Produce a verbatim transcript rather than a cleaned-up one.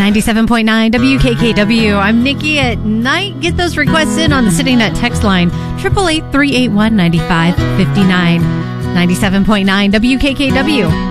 ninety-seven point nine W K K W. I'm Nikki at night. Get those requests in on the City Net text line, triple eight, three eight one, nine five five nine. ninety-seven point nine W K K W.